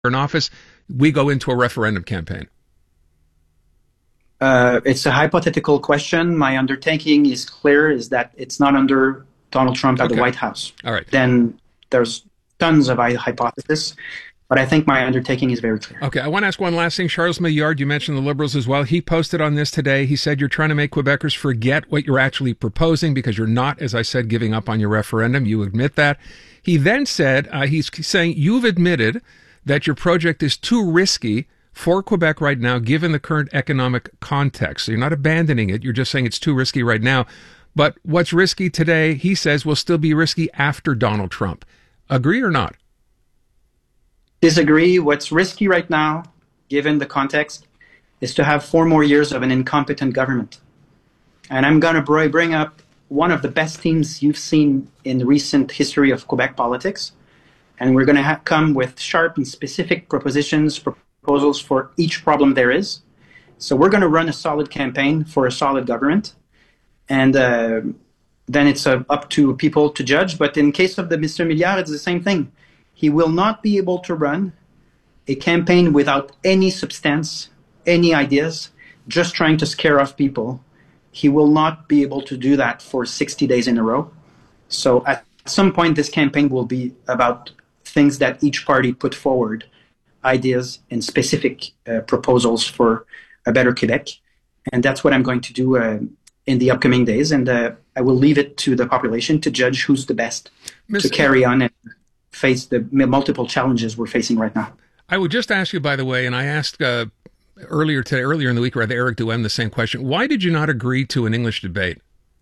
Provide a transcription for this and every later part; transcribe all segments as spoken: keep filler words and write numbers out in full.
in office, we go into a referendum campaign? Uh, it's a hypothetical question. My undertaking is clear, is that it's not under Donald Trump at Okay. the White House. All right. Then there's tons of hypotheses, but I think my undertaking is very clear. Okay, I want to ask one last thing. Charles Maillard, you mentioned the Liberals as well. He posted on this today. He said you're trying to make Quebecers forget what you're actually proposing because you're not, as I said, giving up on your referendum. You admit that. He then said, uh, he's saying you've admitted that your project is too risky for Quebec right now, given the current economic context. So you're not abandoning it. You're just saying it's too risky right now. But what's risky today, he says, will still be risky after Donald Trump. Agree or not? Disagree. What's risky right now, given the context, is to have four more years of an incompetent government. And I'm going to bring up one of the best teams you've seen in the recent history of Quebec politics. And we're going to ha- come with sharp and specific propositions, proposals for each problem there is. So we're going to run a solid campaign for a solid government. And uh, then it's uh, up to people to judge. But in case of the Mister Milliard, it's the same thing. He will not be able to run a campaign without any substance, any ideas, just trying to scare off people. He will not be able to do that for sixty days in a row. So at some point, this campaign will be about things that each party put forward, ideas and specific uh, proposals for a better Quebec. And that's what I'm going to do uh, in the upcoming days. And uh, I will leave it to the population to judge who's the best Miz to carry on and face the multiple challenges we're facing right now. I would just ask you, by the way, and I asked uh, earlier today, earlier in the week, rather, Eric Duhem the same question. Why did you not agree to an English debate?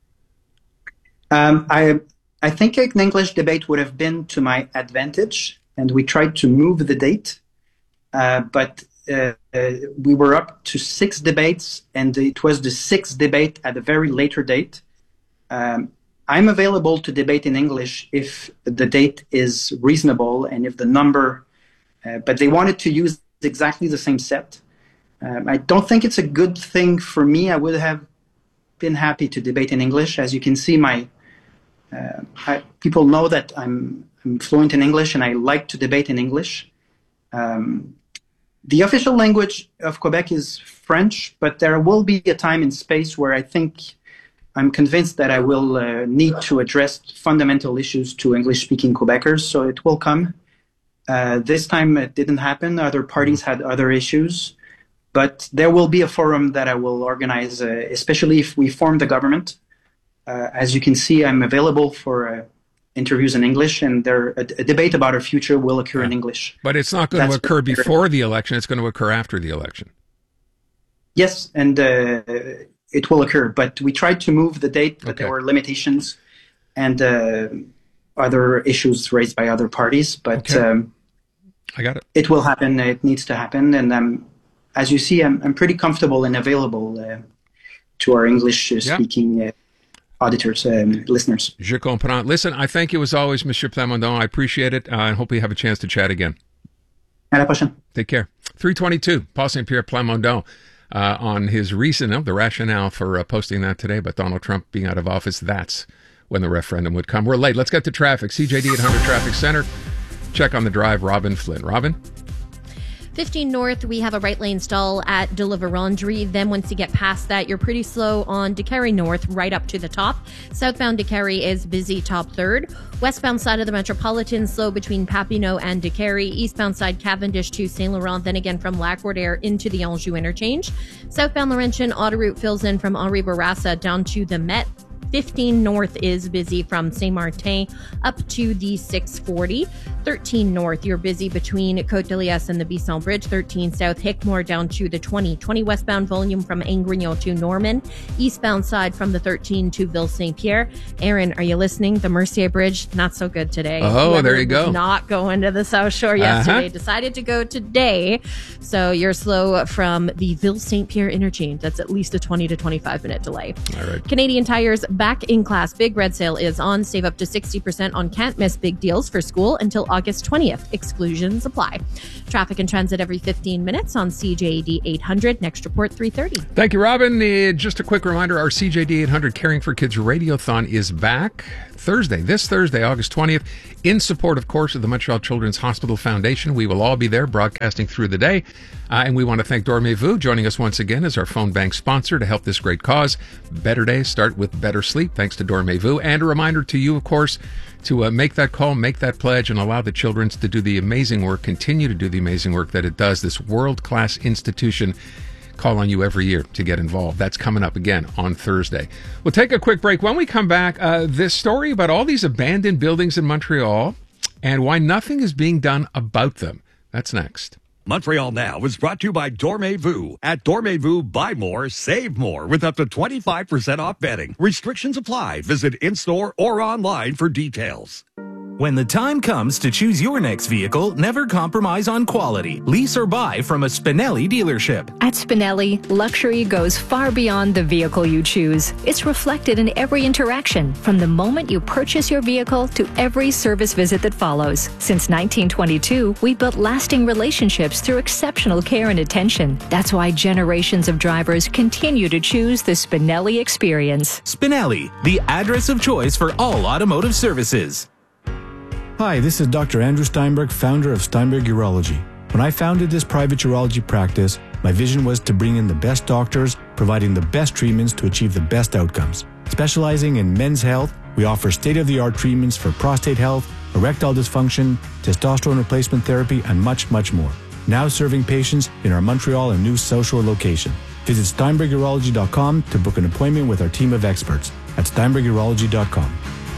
Um, I I think an English debate would have been to my advantage, and we tried to move the date, uh, but uh, uh, we were up to six debates, and it was the sixth debate at a very later date. Um, I'm available to debate in English if the date is reasonable and if the number, uh, but they wanted to use exactly the same set. Um, I don't think it's a good thing for me. I would have been happy to debate in English. As you can see, my uh, I, people know that I'm, I'm fluent in English and I like to debate in English. Um, the official language of Quebec is French, but there will be a time and space where I think I'm convinced that I will uh, need to address fundamental issues to English-speaking Quebecers, so it will come. Uh, this time it didn't happen. Other parties had other issues. But there will be a forum that I will organize, uh, especially if we form the government. Uh, as you can see, I'm available for uh, interviews in English, and there a, a debate about our future will occur yeah. in English. But it's not going That's to occur before the election. It's going to occur after the election. Yes, and uh, it will occur. But we tried to move the date, but okay. there were limitations and uh, other issues raised by other parties. But okay. um, I got it. It will happen. It needs to happen. And um, as you see, I'm, I'm pretty comfortable and available uh, to our English-speaking yeah. uh, auditors and listeners. Je comprends. Listen, I thank you as always, Monsieur Plamondon. I appreciate it. I uh, hope we have a chance to chat again. À la prochaine. Take care. three twenty-two, Paul Saint Pierre Plamondon uh, on his reason, uh, the rationale for uh, posting that today, but Donald Trump being out of office, that's when the referendum would come. We're late. Let's get to traffic. C J D eight hundred Traffic Center. Check on the drive. Robin Flynn. Robin? fifteen North, we have a right lane stall at Deliverandry. Then once you get past that, you're pretty slow on DeCarry North, right up to the top. Southbound DeCarry is busy top third. Westbound side of the Metropolitan, slow between Papineau and DeCarry. Eastbound side, Cavendish to Saint Laurent. Then again from Lac-Roder into the Anjou interchange. Southbound Laurentian autoroute fills in from Henri Bourassa down to the Met. fifteen North is busy from Saint-Martin up to the six forty. thirteen North, you're busy between Côte-de-Liesse and the Bisson Bridge. thirteen South, Hickmore down to the twenty. twenty westbound volume from Angrignon to Norman. Eastbound side from the thirteen to Ville-Saint-Pierre. Aaron, are you listening? The Mercier Bridge, not so good today. Oh, Whoever there you go. Not going to the South Shore yesterday. Uh-huh. Decided to go today. So you're slow from the Ville-Saint-Pierre interchange. That's at least a twenty to twenty-five minute delay. All right. Canadian Tire's Back in class, Big Red Sale is on. Save up to sixty percent on can't miss big deals for school until August twentieth. Exclusions apply. Traffic and transit every fifteen minutes on C J A D eight hundred. Next report, three thirty. Thank you, Robin. Uh, just a quick reminder, our C J D eight hundred Caring for Kids Radiothon is back Thursday, this Thursday, August twentieth, in support, of course, of the Montreal Children's Hospital Foundation. We will all be there broadcasting through the day. Uh, and we want to thank Dormez-vous joining us once again as our phone bank sponsor to help this great cause. Better days start with better sleep, thanks to Dormez-vous. And a reminder to you, of course, to uh, make that call, make that pledge, and allow the Children's to do the amazing work, continue to do the amazing work that it does. This world-class institution call on you every year to get involved. That's coming up again on Thursday. We'll take a quick break. When we come back, uh, this story about all these abandoned buildings in Montreal and why nothing is being done about them. That's next. Montreal Now is brought to you by Dormez-vous. At Dormez-vous, buy more, save more with up to twenty-five percent off bedding. Restrictions apply. Visit in-store or online for details. When the time comes to choose your next vehicle, never compromise on quality. Lease or buy from a Spinelli dealership. At Spinelli, luxury goes far beyond the vehicle you choose. It's reflected in every interaction, from the moment you purchase your vehicle to every service visit that follows. Since nineteen twenty-two, we've built lasting relationships through exceptional care and attention. That's why generations of drivers continue to choose the Spinelli experience. Spinelli, the address of choice for all automotive services. Hi, this is Doctor Andrew Steinberg, founder of Steinberg Urology. When I founded this private urology practice, my vision was to bring in the best doctors, providing the best treatments to achieve the best outcomes. Specializing in men's health, we offer state-of-the-art treatments for prostate health, erectile dysfunction, testosterone replacement therapy, and much, much more. Now serving patients in our Montreal and New South Shore location. Visit steinberg urology dot com to book an appointment with our team of experts at steinberg urology dot com.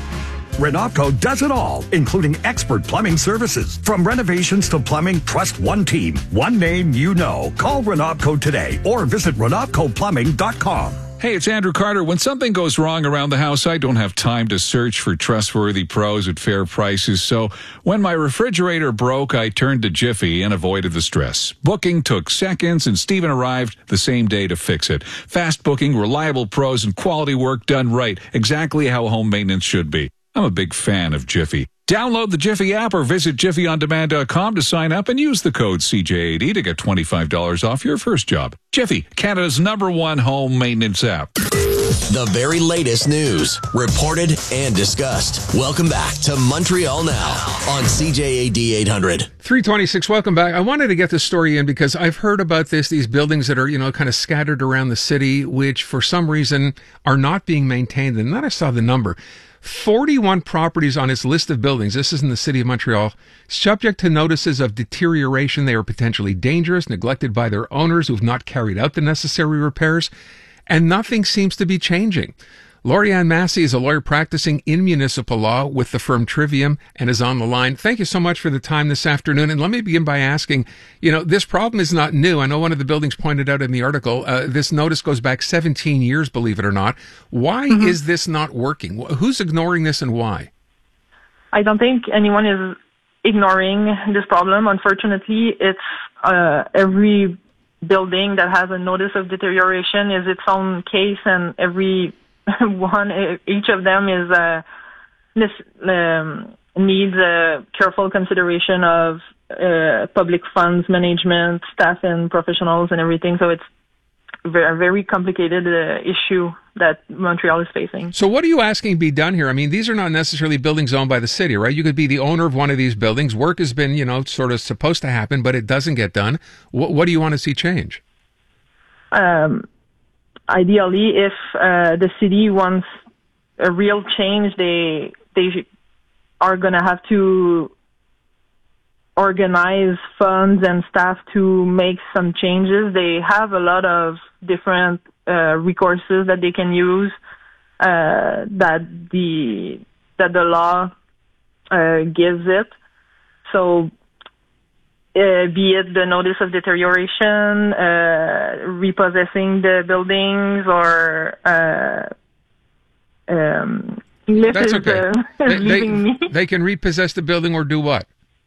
Renopco does it all, including expert plumbing services. From renovations to plumbing, trust one team, one name you know. Call Renopco today or visit renopco plumbing dot com. Hey, it's Andrew Carter. When something goes wrong around the house, I don't have time to search for trustworthy pros at fair prices. So when my refrigerator broke, I turned to Jiffy and avoided the stress. Booking took seconds, and Steven arrived the same day to fix it. Fast booking, reliable pros, and quality work done right. Exactly how home maintenance should be. I'm a big fan of Jiffy. Download the Jiffy app or visit jiffy on demand dot com to sign up and use the code C J A D to get twenty-five dollars off your first job. Jiffy, Canada's number one home maintenance app. The very latest news, reported and discussed. Welcome back to Montreal Now on C J A D eight hundred. three twenty-six, welcome back. I wanted to get this story in because I've heard about this, these buildings that are, you know, kind of scattered around the city, which for some reason are not being maintained. And then I saw the number. forty-one properties on its list of buildings, this is in the city of Montreal, subject to notices of deterioration. They are potentially dangerous, neglected by their owners who've not carried out the necessary repairs, and nothing seems to be changing. Lori-Ann Massey is a lawyer practicing in municipal law with the firm Trivium and is on the line. Thank you so much for the time this afternoon. And let me begin by asking, you know, this problem is not new. I know one of the buildings pointed out in the article, uh, this notice goes back seventeen years, believe it or not. Why mm-hmm. is this not working? Who's ignoring this and why? I don't think anyone is ignoring this problem. Unfortunately, it's uh, every building that has a notice of deterioration is its own case, and every one, each of them is uh, this, um, needs a careful consideration of uh, public funds management, staff and professionals and everything. So it's a very, very complicated uh, issue that Montreal is facing. So what are you asking be done here? I mean, these are not necessarily buildings owned by the city, right? You could be the owner of one of these buildings. Work has been, you know, sort of supposed to happen, but it doesn't get done. What, what do you want to see change? Um, Ideally, if uh, the city wants a real change, they they are going to have to organize funds and staff to make some changes. They have a lot of different uh, recourses that they can use uh, that the that the law uh, gives it. So. Uh, be it the notice of deterioration, uh, repossessing the buildings, or uh, um, That's okay. uh, they, leaving they, me. They can repossess the building or do what?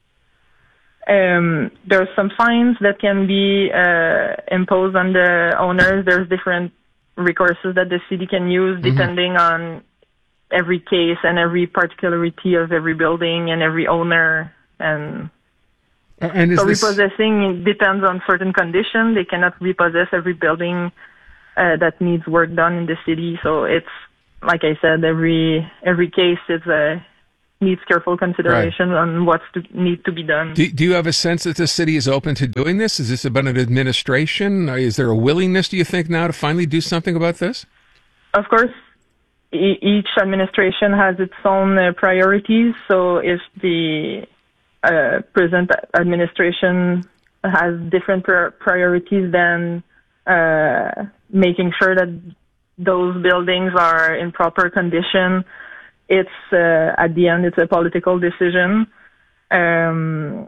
Um, there's some fines that can be uh, imposed on the owners. There's different recourses that the city can use depending mm-hmm. on every case and every particularity of every building and every owner. And, and is so this... repossessing depends on certain conditions. They cannot repossess every building uh, that needs work done in the city. So it's, like I said, every every case is a needs careful consideration right. on what's to need to be done. Do, do you have a sense that the city is open to doing this? Is this about an administration? Is there a willingness, do you think, now to finally do something about this? Of course, e- each administration has its own uh, priorities. So if the uh, present administration has different pr- priorities than uh, making sure that those buildings are in proper condition, it's uh, at the end, it's a political decision. Um,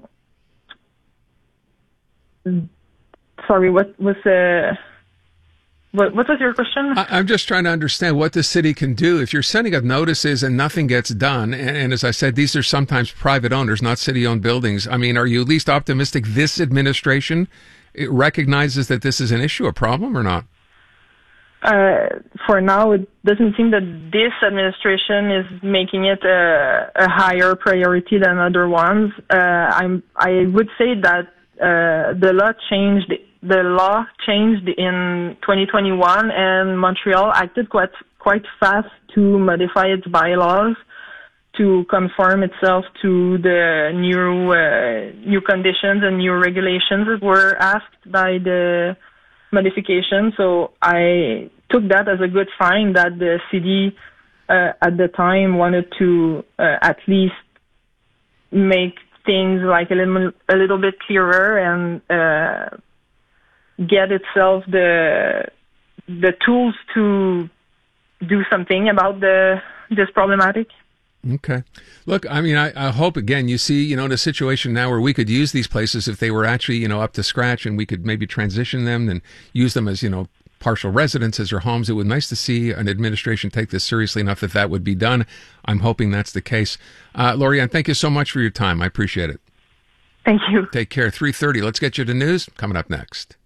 sorry, what was uh, what, what was your question? I, I'm just trying to understand what the city can do. If you're sending up notices and nothing gets done, and, and as I said, these are sometimes private owners, not city-owned buildings. I mean, are you at least optimistic this administration it recognizes that this is an issue, a problem, or not? Uh, for now, it doesn't seem that this administration is making it a, a higher priority than other ones. Uh, I'm, I would say that uh, the law changed. The law changed in twenty twenty-one, and Montreal acted quite quite fast to modify its bylaws to conform itself to the new uh, new conditions and new regulations that were asked by the modification. So I took that as a good sign that the city uh, at the time wanted to uh, at least make things like a little a little bit clearer and uh, get itself the the tools to do something about the this problematic. Okay. Look, I mean, I, I hope, again, you see, you know, in a situation now where we could use these places if they were actually, you know, up to scratch, and we could maybe transition them and use them as, you know, partial residences or homes. It would be nice to see an administration take this seriously enough that that would be done. I'm hoping that's the case. Uh, Lori-Ann, thank you so much for your time. I appreciate it. Thank you. Take care. three thirty. Let's get you to news. Coming up next.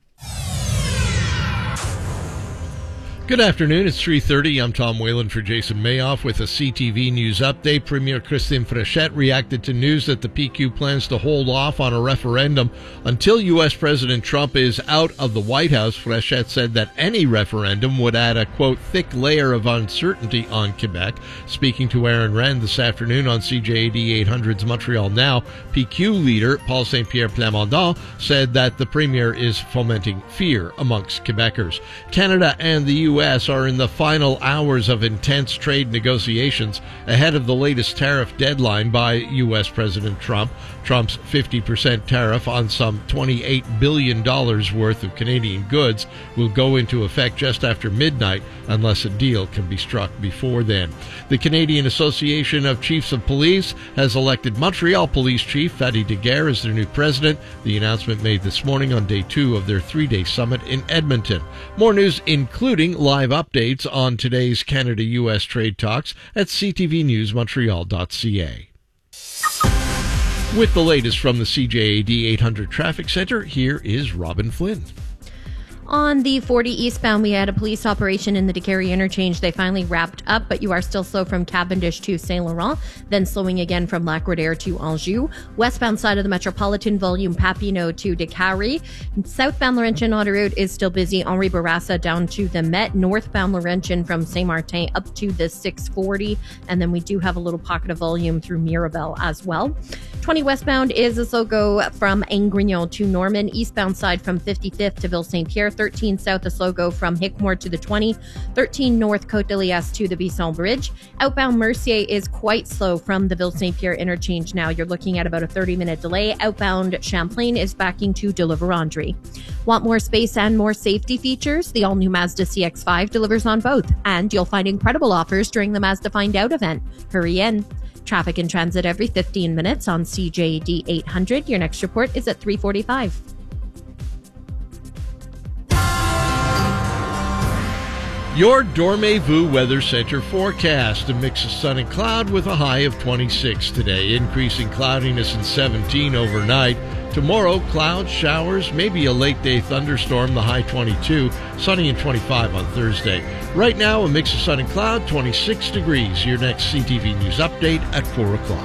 Good afternoon. It's three thirty. I'm Tom Whalen for Jason Mayoff with a C T V News update. Premier Christine Fréchette reacted to news that the P Q plans to hold off on a referendum until U S President Trump is out of the White House. Fréchette said that any referendum would add a, quote, thick layer of uncertainty on Quebec. Speaking to Aaron Rand this afternoon on C J A D eight hundred's Montreal Now, P Q leader Paul Saint-Pierre Plamondon said that the Premier is fomenting fear amongst Quebecers. Canada and the U S U S are in the final hours of intense trade negotiations ahead of the latest tariff deadline by U S President Trump. Trump's fifty percent tariff on some twenty-eight billion dollars worth of Canadian goods will go into effect just after midnight unless a deal can be struck before then. The Canadian Association of Chiefs of Police has elected Montreal Police Chief Fadi Daguerre as their new president. The announcement made this morning on day two of their three-day summit in Edmonton. More news, including live updates on today's Canada-U S trade talks at c t v news montreal dot c a. With the latest from the C J A D eight hundred Traffic Center, here is Robin Flynn. On the forty eastbound, we had a police operation in the Décarie interchange. They finally wrapped up, but you are still slow from Cavendish to Saint Laurent, then slowing again from Lac-Rodère to Anjou. Westbound side of the Metropolitan, volume Papineau to Décarie. Southbound Laurentian Autoroute is still busy. Henri Bourassa down to the Met. Northbound Laurentian from Saint-Martin up to the six forty. And then we do have a little pocket of volume through Mirabel as well. twenty westbound is a slow go from Angrignon to Norman. Eastbound side from fifty-fifth to Ville-Saint-Pierre. thirteen south, a slow go from Hickmore to the twenty. thirteen north, Côte-de-Liesse to the Bisson Bridge. Outbound Mercier is quite slow from the Ville-Saint-Pierre interchange now. You're looking at about a thirty-minute delay. Outbound Champlain is backing to De La Vérendrye. Want more space and more safety features? The all-new Mazda C X five delivers on both. And you'll find incredible offers during the Mazda Find Out event. Hurry in. Traffic in transit every fifteen minutes on C J A D eight hundred. Your next report is at three forty-five. Your Dormez-vous Weather Center forecast. A mix of sun and cloud with a high of twenty-six today. Increasing cloudiness in seventeen overnight. Tomorrow, clouds, showers, maybe a late day thunderstorm, the high twenty-two, sunny and twenty-five on Thursday. Right now, a mix of sun and cloud, twenty-six degrees. Your next C T V News update at four o'clock.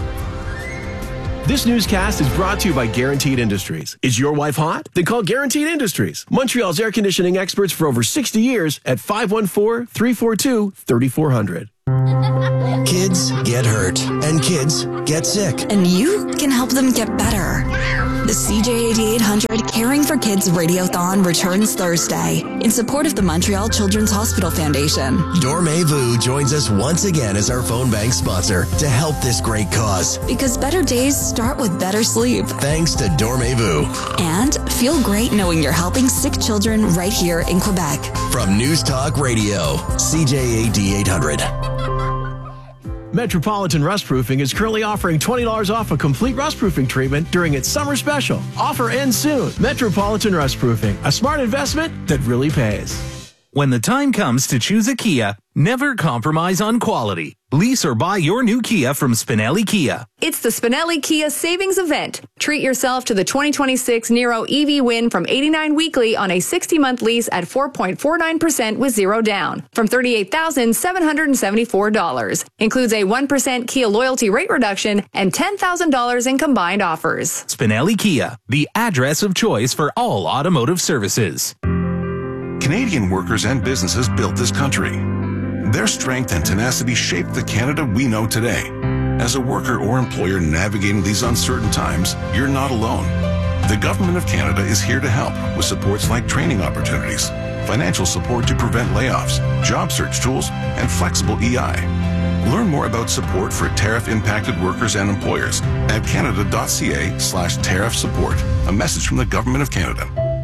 This newscast is brought to you by Guaranteed Industries. Is your wife hot? Then call Guaranteed Industries, Montreal's air conditioning experts for over sixty years at five one four, three four two, three four zero zero. Kids get hurt, and kids get sick. And you can help them get better. The C J A D eight hundred Caring for Kids Radiothon returns Thursday in support of the Montreal Children's Hospital Foundation. Dormez-vous joins us once again as our phone bank sponsor to help this great cause. Because better days start with better sleep. Thanks to Dormez-vous. And feel great knowing you're helping sick children right here in Quebec. From News Talk Radio, C J A D eight hundred. Metropolitan Rustproofing is currently offering twenty dollars off a complete rustproofing treatment during its summer special. Offer ends soon. Metropolitan Rustproofing, a smart investment that really pays. When the time comes to choose a Kia, never compromise on quality. Lease or buy your new Kia from Spinelli Kia. It's the Spinelli Kia Savings Event. Treat yourself to the twenty twenty-six Niro E V win from eighty-nine weekly on a sixty-month lease at four point four nine percent with zero down from thirty-eight thousand seven hundred seventy-four dollars. Includes a one percent Kia loyalty rate reduction and ten thousand dollars in combined offers. Spinelli Kia, the address of choice for all automotive services. Canadian workers and businesses built this country. Their strength and tenacity shaped the Canada we know today. As a worker or employer navigating these uncertain times, you're not alone. The Government of Canada is here to help with supports like training opportunities, financial support to prevent layoffs, job search tools, and flexible E I. Learn more about support for tariff-impacted workers and employers at canada.ca slash tariff support. A message from the Government of Canada.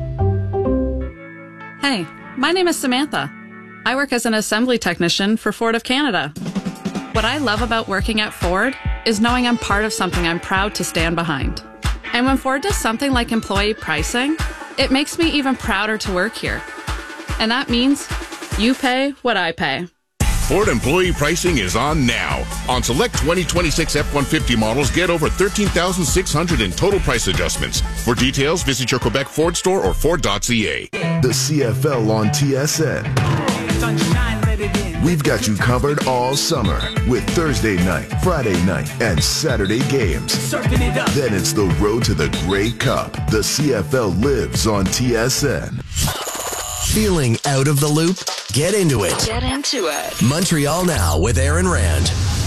Hey, my name is Samantha. I work as an assembly technician for Ford of Canada. What I love about working at Ford is knowing I'm part of something I'm proud to stand behind. And when Ford does something like employee pricing, it makes me even prouder to work here. And that means you pay what I pay. Ford employee pricing is on now. On select twenty twenty-six F one fifty models, get over thirteen thousand six hundred in total price adjustments. For details, visit your Quebec Ford store or Ford dot C A. The C F L on T S N. We've got you covered all summer with Thursday night, Friday night, and Saturday games. Then it's the road to the Grey Cup. The C F L lives on T S N. Feeling out of the loop? Get into it. Get into it. Montreal Now with Aaron Rand.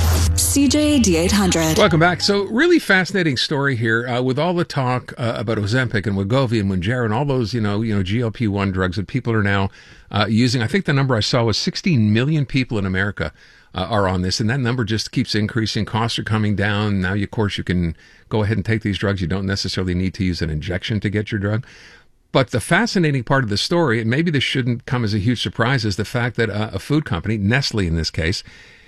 C J A D eight hundred. Welcome back. So, really fascinating story here uh, with all the talk uh, about Ozempic and Wegovy and Mounjaro and all those, you know, you know, G L P one drugs that people are now uh, using. I think the number I saw was sixteen million people in America uh, are on this, and that number just keeps increasing. Costs are coming down. Now, of course, you can go ahead and take these drugs. You don't necessarily need to use an injection to get your drug. But the fascinating part of the story, and maybe this shouldn't come as a huge surprise, is the fact that uh, a food company, Nestle in this case,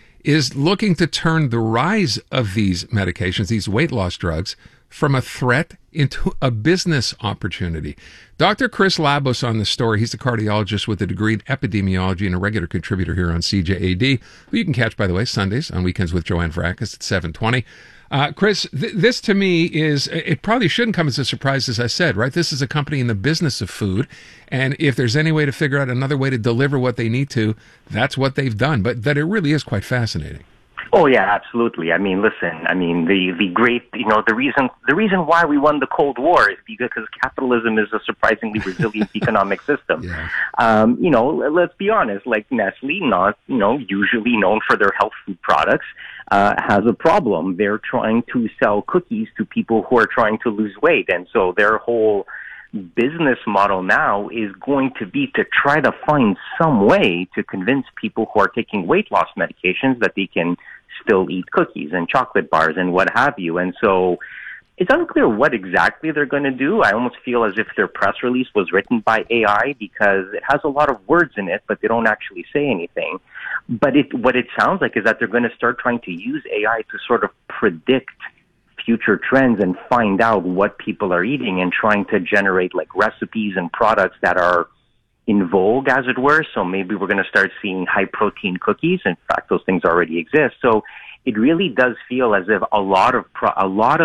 is looking to turn the rise of these medications, these weight loss drugs, from a threat into a business opportunity. Doctor Chris Labos on the story. He's the cardiologist with a degree in epidemiology and a regular contributor here on C J A D, who you can catch, by the way, Sundays on Weekends with Joanne Fracas at seven twenty. Uh, Chris, th- this to me is, it probably shouldn't come as a surprise, as I said, right? This is a company in the business of food. And if there's any way to figure out another way to deliver what they need to, that's what they've done. But that it really is quite fascinating. Oh yeah, absolutely. I mean, listen, I mean, the, the great, you know, the reason, the reason why we won the Cold War is because capitalism is a surprisingly resilient economic system. Yeah. Um, you know, let's be honest, like Nestle, not, you know, usually known for their health food products, uh, has a problem. They're trying to sell cookies to people who are trying to lose weight. And so their whole business model now is going to be to try to find some way to convince people who are taking weight loss medications that they can still eat cookies and chocolate bars and what have you. And so it's unclear what exactly they're going to do. I almost feel as if their press release was written by A I because it has a lot of words in it, but they don't actually say anything. But it, what it sounds like is that they're going to start trying to use A I to sort of predict future trends and find out what people are eating and trying to generate like recipes and products that are in vogue, as it were. So maybe we're going to start seeing high protein cookies. In fact, those things already exist. So it really does feel as if a lot of pro- a lot of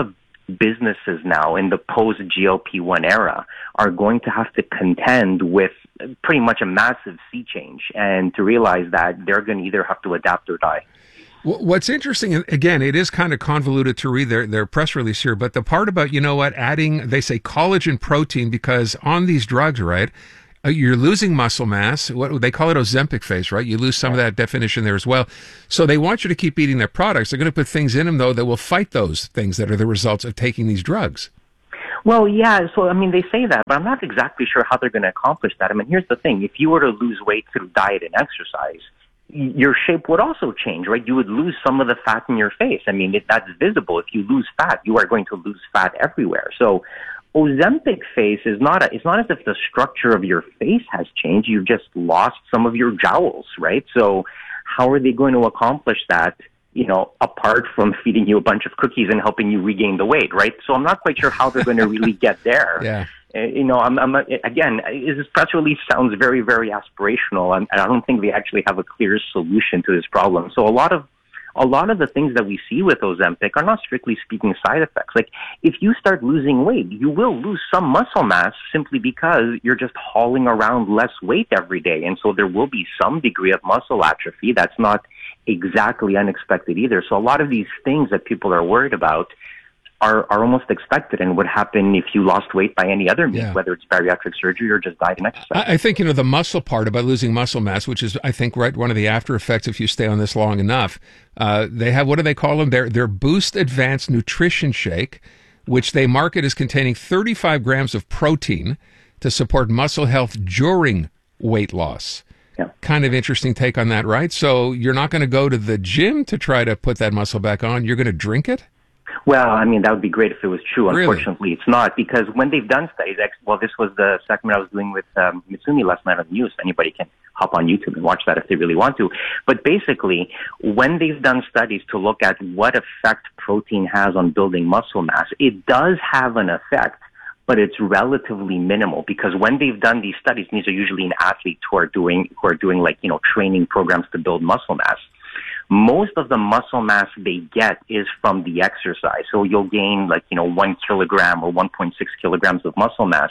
businesses now in the post-G L P one era are going to have to contend with pretty much a massive sea change, and to realize that they're going to either have to adapt or die. What's interesting, again, it is kind of convoluted to read their, their press release here, but the part about, you know what, adding, they say collagen protein, because on these drugs, right, uh, you're losing muscle mass. What they call it Ozempic phase, right? You lose some of that definition there as well. So they want you to keep eating their products. They're going to put things in them, though, that will fight those things that are the results of taking these drugs. Well, yeah, so, I mean, they say that, but I'm not exactly sure how they're going to accomplish that. I mean, here's the thing. If you were to lose weight through diet and exercise, your shape would also change, right? You would lose some of the fat in your face. I mean, it, that's visible. If you lose fat, you are going to lose fat everywhere. So Ozempic face is not a, it's not as if the structure of your face has changed. You've just lost some of your jowls, right? So how are they going to accomplish that, you know, apart from feeding you a bunch of cookies and helping you regain the weight, right? So I'm not quite sure how they're going to really get there. Yeah. Uh, you know, I'm, I'm again, this press release sounds very, very aspirational, and I don't think they actually have a clear solution to this problem. So a lot of, a lot of the things that we see with Ozempic are not strictly speaking side effects. Like, if you start losing weight, you will lose some muscle mass simply because you're just hauling around less weight every day, and so there will be some degree of muscle atrophy. That's not exactly unexpected either. So a lot of these things that people are worried about Are, are almost expected and would happen if you lost weight by any other means, Yeah. whether it's bariatric surgery or just diet and exercise. I, I think, you know, the muscle part about losing muscle mass, which is, I think, right, one of the after effects if you stay on this long enough. Uh, they have, what do they call them? Their, their Boost Advanced Nutrition Shake, which they market as containing thirty-five grams of protein to support muscle health during weight loss. Yeah. Kind of interesting take on that, right? So you're not going to go to the gym to try to put that muscle back on. You're going to drink it? Well, I mean, that would be great if it was true. Really? Unfortunately, it's not, because when they've done studies, well, this was the segment I was doing with um, Mitsumi last night on the news. Anybody can hop on YouTube and watch that if they really want to. But basically, when they've done studies to look at what effect protein has on building muscle mass, it does have an effect, but it's relatively minimal, because when they've done these studies, these are usually in athletes who are doing, who are doing like, you know, training programs to build muscle mass. Most of the muscle mass they get is from the exercise. So you'll gain like, you know, one kilogram or one point six kilograms of muscle mass.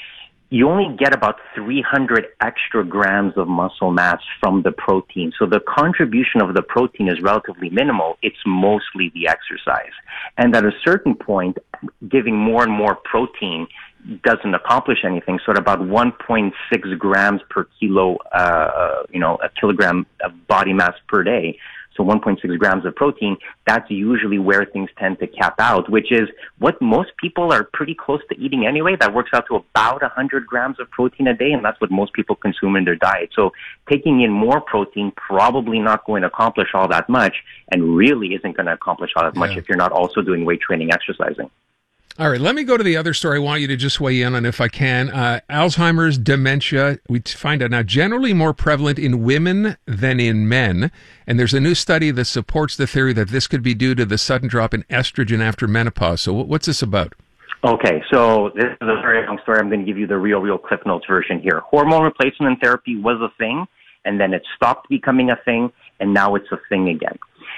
You only get about three hundred extra grams of muscle mass from the protein. So the contribution of the protein is relatively minimal. It's mostly the exercise. And at a certain point, giving more and more protein doesn't accomplish anything. So at about one point six grams per kilo, uh, you know, a kilogram of body mass per day, so one point six grams of protein, that's usually where things tend to cap out, which is what most people are pretty close to eating anyway. That works out to about one hundred grams of protein a day, and that's what most people consume in their diet. So taking in more protein probably not going to accomplish all that much, and really isn't going to accomplish all that much Yeah. if you're not also doing weight training, exercising. All right, let me go to the other story. I want you to just weigh in on, if I can. Uh, Alzheimer's, dementia, we find out now generally more prevalent in women than in men. And there's a new study that supports the theory that this could be due to the sudden drop in estrogen after menopause. So what's this about? Okay, so this is a very long story. I'm going to give you the real, real Cliff Notes version here. Hormone replacement therapy was a thing, and then it stopped becoming a thing, and now it's a thing again.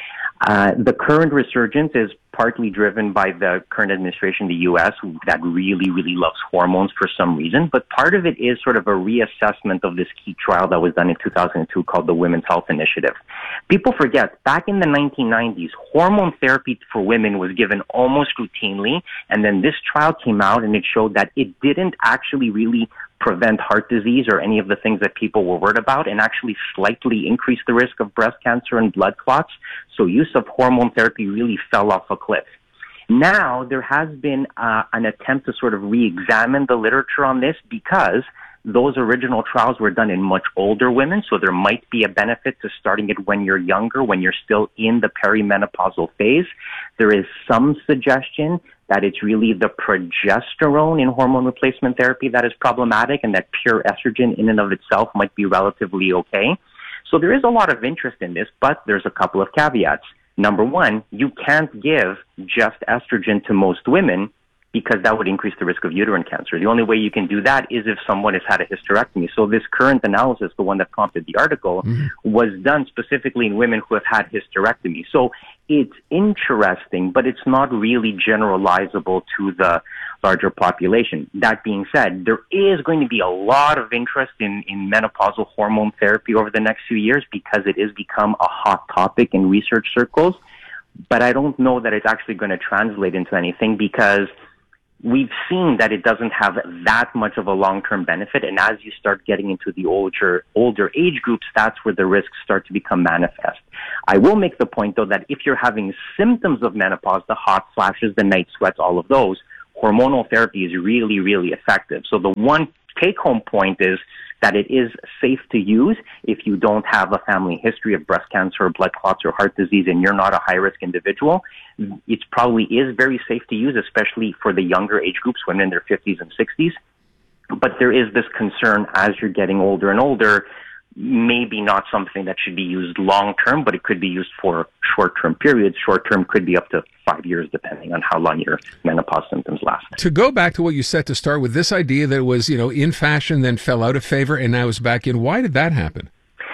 Uh, the current resurgence is partly driven by the current administration in the U S that really, really loves hormones for some reason. But part of it is sort of a reassessment of this key trial that was done in two thousand two called the Women's Health Initiative. People forget, back in the nineteen nineties, hormone therapy for women was given almost routinely. And then this trial came out and it showed that it didn't actually really prevent heart disease or any of the things that people were worried about, and actually slightly increase the risk of breast cancer and blood clots. So use of hormone therapy really fell off a cliff. Now there has been uh, an attempt to sort of re-examine the literature on this, because those original trials were done in much older women, so there might be a benefit to starting it when you're younger, when you're still in the perimenopausal phase. There is some suggestion that it's really the progesterone in hormone replacement therapy that is problematic, and that pure estrogen in and of itself might be relatively okay. So there is a lot of interest in this, but there's a couple of caveats. Number one, you can't give just estrogen to most women, because that would increase the risk of uterine cancer. The only way you can do that is if someone has had a hysterectomy. So this current analysis, the one that prompted the article, mm-hmm. was done specifically in women who have had hysterectomy. So it's interesting, but it's not really generalizable to the larger population. That being said, there is going to be a lot of interest in, in menopausal hormone therapy over the next few years because it has become a hot topic in research circles. But I don't know that it's actually going to translate into anything because we've seen that it doesn't have that much of a long-term benefit. And as you start getting into the older, older age groups, that's where the risks start to become manifest. I will make the point, though, that if you're having symptoms of menopause, the hot flashes, the night sweats, all of those, hormonal therapy is really, really effective. So the one take-home point is that it is safe to use if you don't have a family history of breast cancer or blood clots or heart disease and you're not a high-risk individual. It probably is very safe to use, especially for the younger age groups, women in their fifties and sixties. But there is this concern as you're getting older and older, maybe not something that should be used long-term, but it could be used for short-term periods. Short-term could be up to five years, depending on how long your menopause symptoms last. To go back to what you said to start with, this idea that it was, you know, in fashion, then fell out of favor, and now is back in. Why did that happen?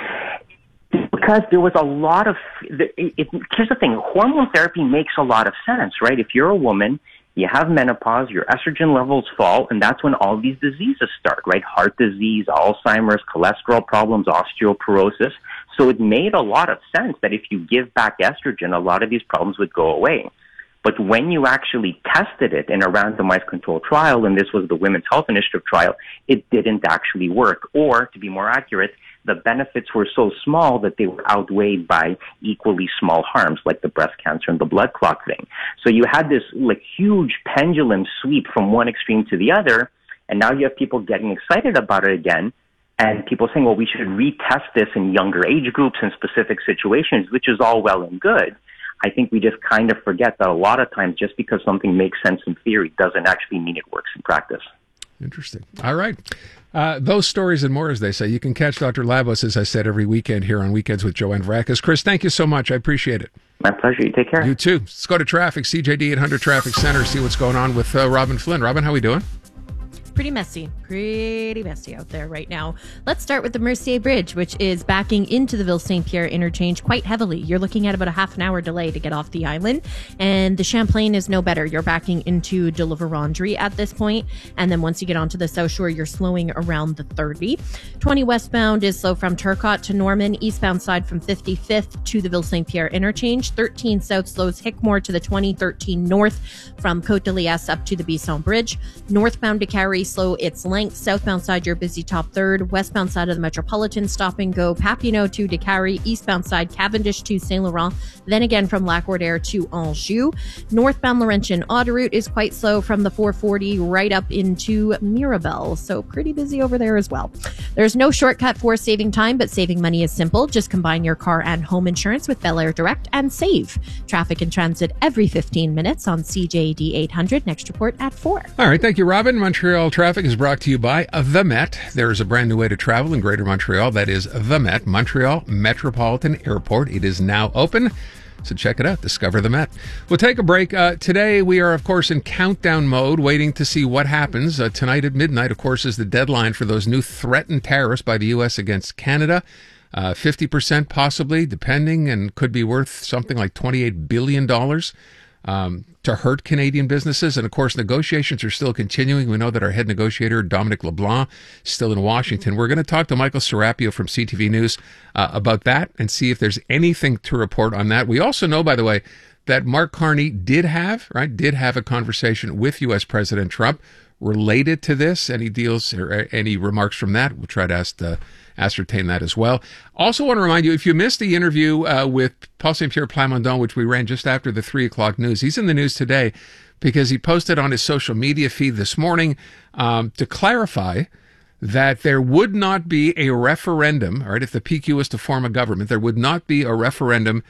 Because there was a lot of, it, it, here's the thing, hormone therapy makes a lot of sense, right? If you're a woman, you have menopause, your estrogen levels fall, and that's when all these diseases start, right? Heart disease, Alzheimer's, cholesterol problems, osteoporosis. So it made a lot of sense that if you give back estrogen, a lot of these problems would go away. But when you actually tested it in a randomized controlled trial, and this was the Women's Health Initiative trial, it didn't actually work. Or, to be more accurate, the benefits were so small that they were outweighed by equally small harms, like the breast cancer and the blood clot thing. So you had this like huge pendulum sweep from one extreme to the other, and now you have people getting excited about it again, and people saying, well, we should retest this in younger age groups and specific situations, which is all well and good. I think we just kind of forget that a lot of times just because something makes sense in theory doesn't actually mean it works in practice. Interesting. All right. Uh, those stories and more, as they say. You can catch Doctor Labos, as I said, every weekend here on Weekends with Joanne Varakis. Chris, thank you so much. I appreciate it. My pleasure. You take care. You too. Let's go to traffic. C J D eight hundred Traffic Center. See what's going on with uh, Robin Flynn. Robin, how we doing? Pretty messy, pretty messy out there right now. Let's start with the Mercier Bridge, which is backing into the Ville-Saint Pierre interchange quite heavily. You're looking at about a half an hour delay to get off the island, and the Champlain is no better. You're backing into De La Vérendrye at this point, and then once you get onto the South Shore, you're slowing around the thirty. twenty westbound is slow from Turcotte to Norman, eastbound side from fifty-fifth to the Ville-Saint Pierre interchange. thirteen south slows Hickmore to the twenty, thirteen north from Côte de Liesse up to the Bisson Bridge. Northbound to Carrie, slow its length. Southbound side, your busy top third. Westbound side of the Metropolitan, stop and go Papineau to Décarie. Eastbound side, Cavendish to Saint Laurent. Then again from Lac-Ouadère to Anjou. Northbound Laurentian Autoroute is quite slow from the four forty right up into Mirabel. So pretty busy over there as well. There's no shortcut for saving time, but saving money is simple. Just combine your car and home insurance with Bel Air Direct and save. Traffic and transit every fifteen minutes on C J D eight hundred. Next report at four. All right. Thank you, Robin. Montreal Traffic is brought to you by The Met. There is a brand new way to travel in Greater Montreal. That is The Met, Montreal Metropolitan Airport. It is now open. So check it out. Discover The Met. We'll take a break. Uh, today, we are, of course, in countdown mode, waiting to see what happens. Uh, tonight at midnight, of course, is the deadline for those new threatened tariffs by the U S against Canada. Uh, fifty percent possibly, depending, and could be worth something like twenty-eight billion dollars. Um, to hurt Canadian businesses. And of course, negotiations are still continuing. We know that our head negotiator, Dominic LeBlanc, is still in Washington. We're going to talk to Michael Serapio from C T V News uh, about that and see if there's anything to report on that. We also know, by the way, that Mark Carney did have, right, did have a conversation with U S President Trump related to this. Any deals or any remarks from that? We'll try to ask uh, ascertain that as well. Also want to remind you, if you missed the interview uh, with Paul Saint-Pierre Plamondon, which we ran just after the three o'clock news, he's in the news today because he posted on his social media feed this morning um, to clarify that there would not be a referendum, all right, if the P Q was to form a government, there would not be a referendum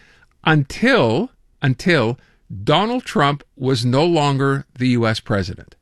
until, until Donald Trump was no longer the U S president.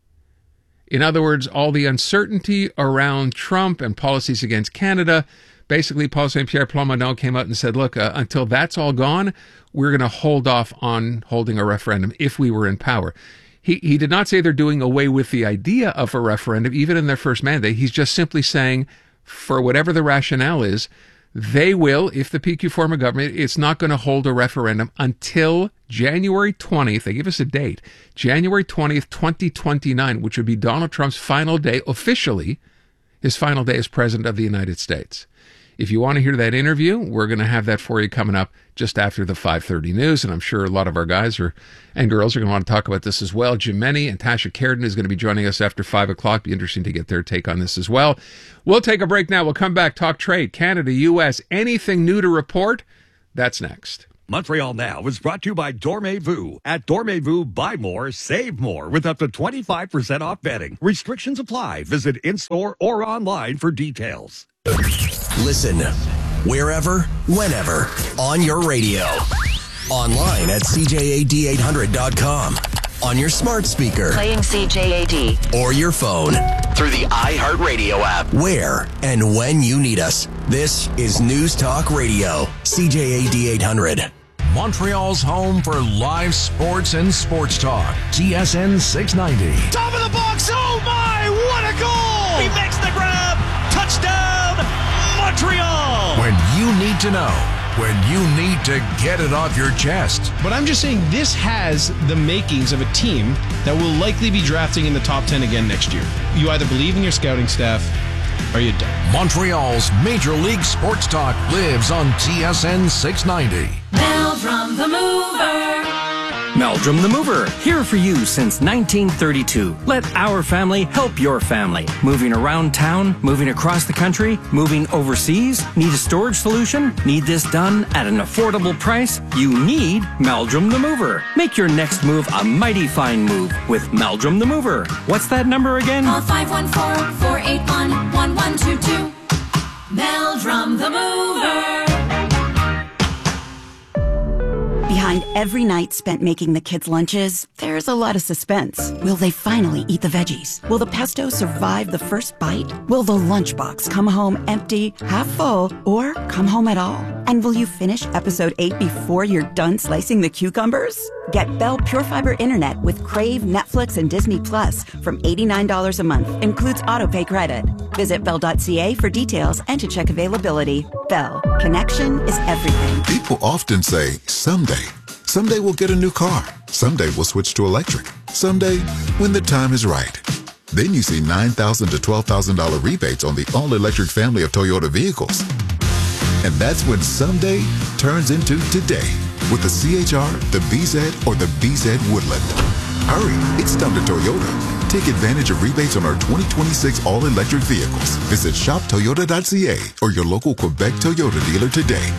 In other words, all the uncertainty around Trump and policies against Canada, basically Paul Saint-Pierre Plamondon came out and said, look, uh, until that's all gone, we're going to hold off on holding a referendum if we were in power. He he did not say they're doing away with the idea of a referendum, even in their first mandate. He's just simply saying, for whatever the rationale is, They will, if the P Q form of government, it's not going to hold a referendum until January twentieth. They give us a date, January twentieth, twenty twenty-nine, which would be Donald Trump's final day, officially, his final day as president of the United States. If you want to hear that interview, we're going to have that for you coming up just after the five thirty news, and I'm sure a lot of our guys are, and girls are going to want to talk about this as well. Jim Meny and Tasha Carden is going to be joining us after five o'clock. Be interesting to get their take on this as well. We'll take a break now. We'll come back, talk trade, Canada, U S. Anything new to report? That's next. Montreal Now is brought to you by Dormez-vous. At Dormez-vous, buy more, save more with up to twenty-five percent off bedding. Restrictions apply. Visit in-store or online for details. Listen wherever, whenever, on your radio. Online at C J A D eight hundred dot com. On your smart speaker. Playing C J A D. Or your phone. Through the iHeartRadio app. Where and when you need us. This is News Talk Radio. C J A D eight hundred. Montreal's home for live sports and sports talk. T S N six ninety. Top of the box. Oh my, what a goal! He makes the grab. Touchdown, Montreal! When you need to know. When you need to get it off your chest. But I'm just saying this has the makings of a team that will likely be drafting in the top ten again next year. You either believe in your scouting staff or you don't. Montreal's Major League Sports Talk lives on T S N six ninety. Meldrum the Mover. Meldrum the Mover, here for you since nineteen thirty-two. Let our family help your family. Moving around town, moving across the country, moving overseas. Need a storage solution? Need this done at an affordable price? You need Meldrum the Mover. Make your next move a mighty fine move with Meldrum the Mover. What's that number again? Call five one four, four eight one, one one two two. Meldrum the Mover. Behind every night spent making the kids' lunches, there's a lot of suspense. Will they finally eat the veggies? Will the pesto survive the first bite? Will the lunchbox come home empty, half full, or come home at all? And will you finish episode eight before you're done slicing the cucumbers? Get Bell Pure Fiber Internet with Crave, Netflix, and Disney Plus from eighty-nine dollars a month. Includes autopay credit. Visit bell dot c a for details and to check availability. Bell. Connection is everything. People often say, someday. Someday we'll get a new car. Someday we'll switch to electric. Someday, when the time is right. Then you see nine thousand dollars to twelve thousand dollars rebates on the all-electric family of Toyota vehicles. And that's when someday turns into today with the C H R, the B Z, or the B Z Woodland. Hurry, it's time to Toyota. Take advantage of rebates on our twenty twenty-six all-electric vehicles. Visit shop toyota dot c a or your local Quebec Toyota dealer today.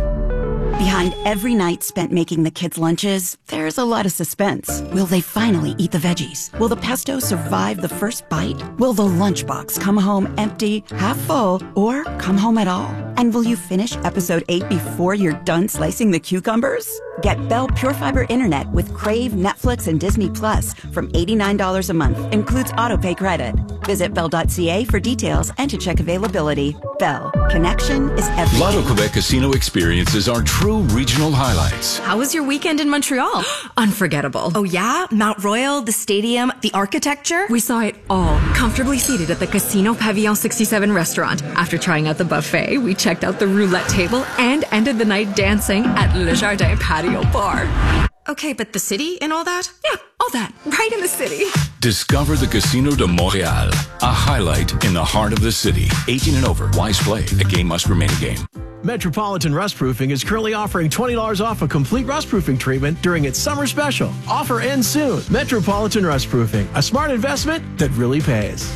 Behind every night spent making the kids' lunches, there's a lot of suspense. Will they finally eat the veggies? Will the pesto survive the first bite? Will the lunchbox come home empty, half full, or come home at all? And will you finish episode eight before you're done slicing the cucumbers? Get Bell Pure Fiber Internet with Crave, Netflix, and Disney Plus from eighty-nine dollars a month. Includes autopay credit. Visit bell dot c a for details and to check availability. Bell. Connection is everything. Lotto Quebec casino experiences are true regional highlights. How was your weekend in Montreal? Unforgettable. Oh yeah? Mount Royal, the stadium, the architecture? We saw it all, comfortably seated at the Casino Pavillon sixty-seven restaurant. After trying out the buffet, we checked out the roulette table and ended the night dancing at Le Jardin Patio Bar. Okay, but the city and all that? Yeah, all that. Right in the city. Discover the Casino de Montréal, a highlight in the heart of the city. eighteen and over. Wise play. A game must remain a game. Metropolitan Rust Proofing is currently offering twenty dollars off a complete rust proofing treatment during its summer special. Offer ends soon. Metropolitan Rust Proofing, a smart investment that really pays.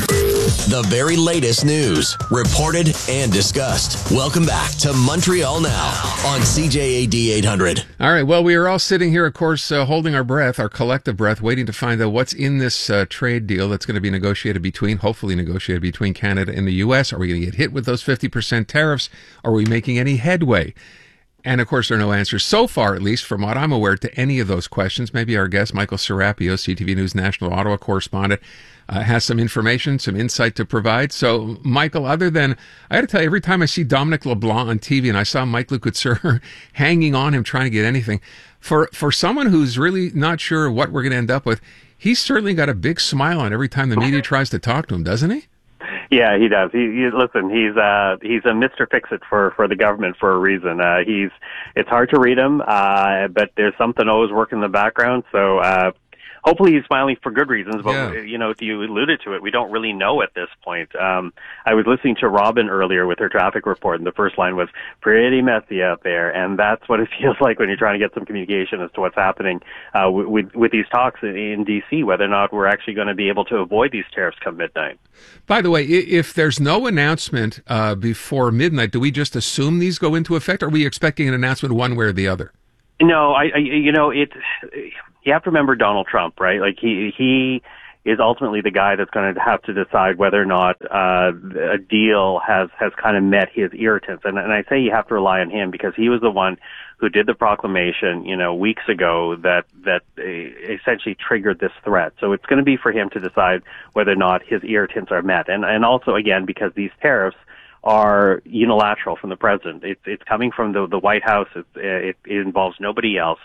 The very latest news, reported and discussed. Welcome back to Montreal Now on C J A D eight hundred. All right. Well, we are all sitting here, of course, uh, holding our breath, our collective breath, waiting to find out what's in this uh, trade deal that's going to be negotiated between, hopefully negotiated between Canada and the U S. Are we going to get hit with those fifty percent tariffs? Are we making any headway? And, of course, there are no answers so far, at least from what I'm aware, to any of those questions. Maybe our guest, Michael Serapio, C T V News National Ottawa correspondent, uh, has some information, some insight to provide. So, Michael, other than, I got to tell you, every time I see Dominic LeBlanc on T V and I saw Mike Lecouture hanging on him trying to get anything, for, for someone who's really not sure what we're going to end up with, he's certainly got a big smile on every time the media tries to talk to him, doesn't he? Yeah, he does. He, he listen. He's uh he's a Mister Fix-It for for the government for a reason. Uh, he's it's hard to read him, uh, but there's something always working in the background. So uh, hopefully he's smiling for good reasons. But Yeah. you know, you alluded to it. We don't really know at this point. Um, I was listening to Robin earlier with her traffic report, and the first line was pretty messy out there, and that's what it feels like when you're trying to get some communication as to what's happening uh, with with these talks in, in D C. Whether or not we're actually going to be able to avoid these tariffs come midnight. By the way, i- if there's no announcement uh, before midnight, do we just assume these go into effect? Or are we expecting an announcement one way or the other? No, I, I you know, it, you have to remember Donald Trump, right? Like he, he is ultimately the guy that's going to have to decide whether or not, uh, a deal has, has kind of met his irritants. And, and I say you have to rely on him because he was the one who did the proclamation, you know, weeks ago that, that uh, essentially triggered this threat. So it's going to be for him to decide whether or not his irritants are met. And, and also again, because these tariffs are unilateral from the president. It's it's coming from the the White House. It, it, it involves nobody else.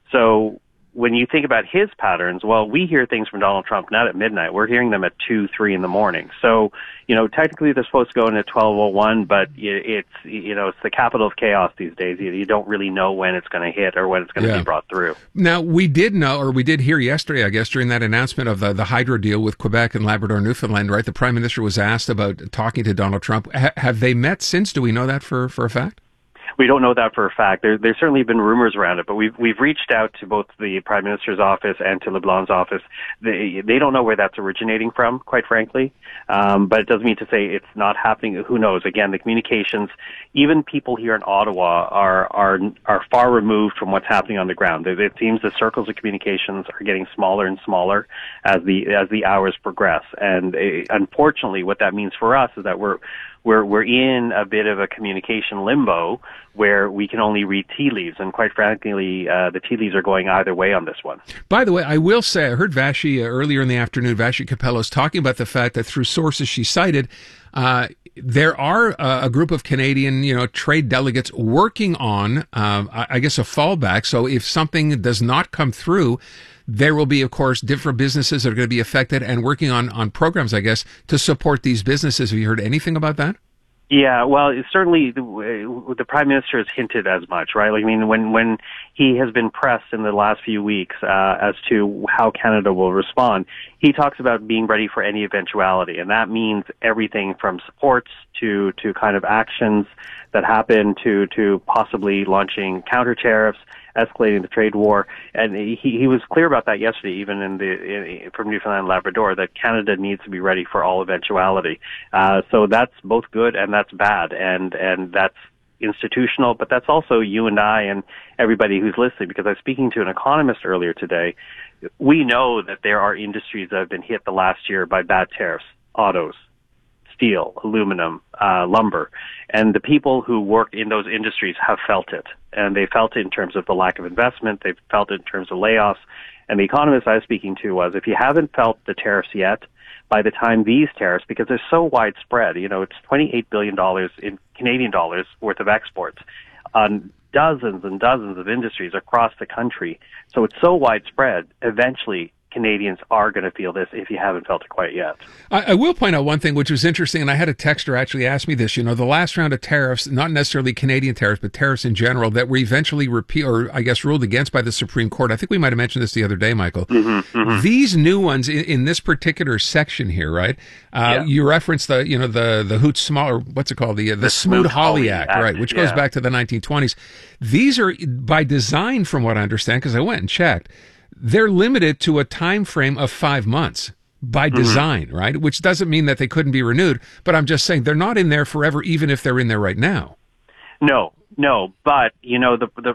So when you think about his patterns, well, we hear things from Donald Trump not at midnight. We're hearing them at two, three in the morning. So you know, technically they're supposed to go in at twelve oh one, but it's you know it's the capital of chaos these days. You, you don't really know when it's going to hit or when it's going to Yeah. be brought through. Now, we did know, or we did hear yesterday, I guess, during that announcement of the, the hydro deal with Quebec and Labrador, Newfoundland, right? The Prime Minister was asked about talking to Donald Trump. Ha- have they met since? Do we know that for, for a fact? We don't know that for a fact. There, there's certainly been rumors around it, but we've we've reached out to both the Prime Minister's office and to LeBlanc's office. They they don't know where that's originating from, quite frankly. Um, but it doesn't mean to say it's not happening. Who knows? Again, the communications, even people here in Ottawa are are are far removed from what's happening on the ground. It, it seems the circles of communications are getting smaller and smaller as the as the hours progress. And uh, unfortunately, what that means for us is that we're We're we're in a bit of a communication limbo where we can only read tea leaves, and quite frankly, uh, the tea leaves are going either way on this one. By the way, I will say, I heard Vashi uh, earlier in the afternoon, Vashi Capellos talking about the fact that through sources she cited, uh, there are uh, a group of Canadian, you know, trade delegates working on, um, I I guess, a fallback. So if something does not come through, there will be, of course, different businesses that are going to be affected and working on, on programs, I guess, to support these businesses. Have you heard anything about that? Yeah, well, it's certainly the, the Prime Minister has hinted as much, right? Like, I mean, when when he has been pressed in the last few weeks uh, as to how Canada will respond, he talks about being ready for any eventuality, and that means everything from supports to to kind of actions that happen to to possibly launching counter tariffs, escalating the trade war. And he, he was clear about that yesterday, even in the in, from Newfoundland and Labrador, that Canada needs to be ready for all eventuality. Uh, so that's both good and that's bad, and and that's institutional, but that's also you and I and everybody who's listening, because I was speaking to an economist earlier today. We know that there are industries that have been hit the last year by bad tariffs: autos, steel, aluminum, uh, lumber. And the people who work in those industries have felt it. And they felt it in terms of the lack of investment. They've felt it in terms of layoffs. And the economist I was speaking to was, if you haven't felt the tariffs yet, by the time these tariffs, because they're so widespread, you know, it's twenty-eight billion dollars in Canadian dollars worth of exports on dozens and dozens of industries across the country. So it's so widespread, eventually Canadians are going to feel this if you haven't felt it quite yet. I, I will point out one thing which was interesting, and I had a texter actually ask me this. You know, the last round of tariffs, not necessarily Canadian tariffs, but tariffs in general, that were eventually repealed, or I guess ruled against by the Supreme Court. I think we might have mentioned this the other day, Michael. Mm-hmm, mm-hmm. These new ones in, in this particular section here, right? Uh, Yeah. You referenced the, you know, the the Hoot Small, or what's it called, the uh, the, The Smoot-Hawley Smoot-Hawley Act, Act, right? Which goes yeah. back to the nineteen twenties. These are by design, from what I understand, because I went and checked. They're limited to a time frame of five months by design, mm-hmm. right? Which doesn't mean that they couldn't be renewed, but I'm just saying they're not in there forever, even if they're in there right now. No, no, but you know, the the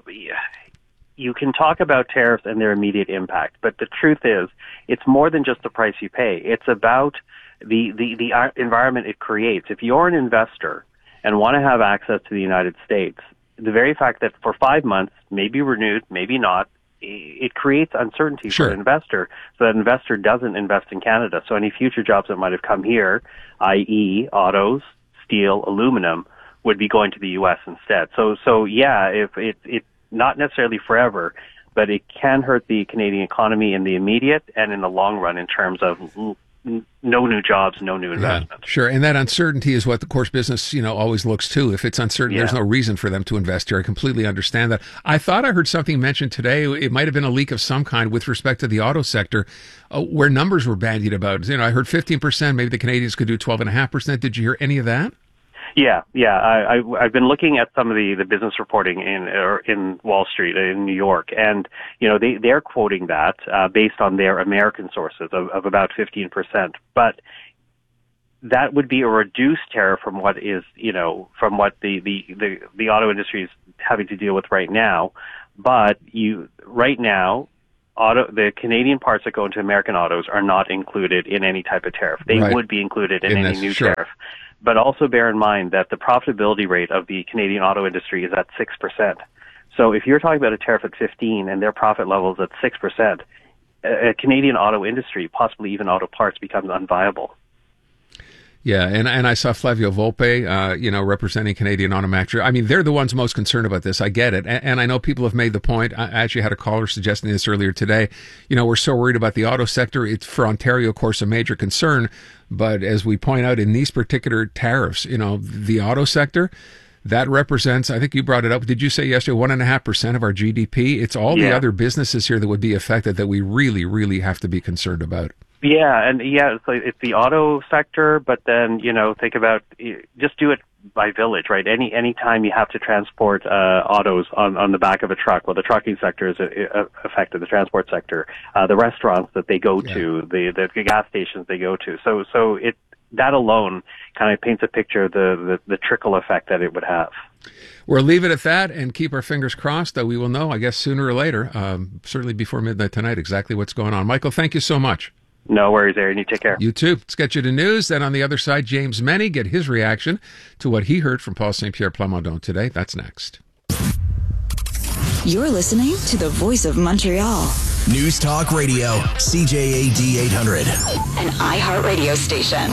you can talk about tariffs and their immediate impact, but the truth is, it's more than just the price you pay. It's about the the the environment it creates. If you're an investor and want to have access to the United States, the very fact that for five months, maybe renewed, maybe not, it creates uncertainty Sure. for the investor, so that investor doesn't invest in Canada. So any future jobs that might have come here, that is autos, steel, aluminum, would be going to the U S instead. So, so yeah, if it, it, not necessarily forever, but it can hurt the Canadian economy in the immediate and in the long run in terms of n- no new jobs, no new investment. Yeah, sure. And that uncertainty is what the course business, you know, always looks to. If it's uncertain, Yeah. there's no reason for them to invest here. I completely understand that. I thought I heard something mentioned today. It might have been a leak of some kind with respect to the auto sector, uh, where numbers were bandied about. You know, I heard fifteen percent. Maybe the Canadians could do twelve point five percent. Did you hear any of that? Yeah, yeah. I, I, I've been looking at some of the, the business reporting in or in Wall Street in New York, and you know they they're quoting that uh, based on their American sources of, of about fifteen percent. But that would be a reduced tariff from what is you know from what the the the, the auto industry is having to deal with right now. But you right now. Auto, the Canadian parts that go into American autos are not included in any type of tariff. They Right. would be included in, In any this, new sure. tariff. But also bear in mind that the profitability rate of the Canadian auto industry is at six percent. So if you're talking about a tariff at fifteen and their profit levels at six percent, a a Canadian auto industry, possibly even auto parts, becomes unviable. Yeah, and and I saw Flavio Volpe, uh, you know, representing Canadian auto manufacturers. I mean, they're the ones most concerned about this. I get it. And, and I know people have made the point. I actually had a caller suggesting this earlier today. You know, we're so worried about the auto sector. It's for Ontario, of course, a major concern. But as we point out in these particular tariffs, you know, the auto sector, that represents, I think you brought it up. Did you say yesterday, one and a half percent of our G D P? It's all the Yeah. other businesses here that would be affected that we really, really have to be concerned about. Yeah, and yeah, it's, like, it's the auto sector, but then you know, think about just do it by village, right? Any any time you have to transport uh, autos on on the back of a truck, well, the trucking sector is uh, affected, the transport sector, uh, the restaurants that they go to, the the gas stations they go to. So so it that alone kind of paints a picture of the, the the trickle effect that it would have. We'll leave it at that and keep our fingers crossed that we will know, I guess, sooner or later, um, certainly before midnight tonight, exactly what's going on. Michael, thank you so much. No worries, Aaron. You take care. You too. Let's get you to news. Then on the other side, James Meny, get his reaction to what he heard from Paul Saint Pierre Plamondon today. That's next. You're listening to the Voice of Montreal. News Talk Radio, C J A D eight hundred. An iHeartRadio station.